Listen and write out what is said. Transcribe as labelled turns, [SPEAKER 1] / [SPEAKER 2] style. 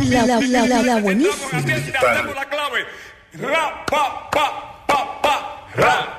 [SPEAKER 1] La buenísima.
[SPEAKER 2] Damos la clave. Ra, pa, pa, pa, pa, ra.